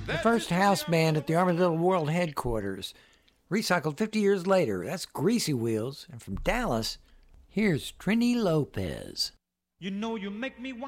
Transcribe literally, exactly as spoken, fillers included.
The first house band at the Armadillo World Headquarters. Recycled fifty years later. That's Greasy Wheels. And from Dallas, here's Trini Lopez. You know you make me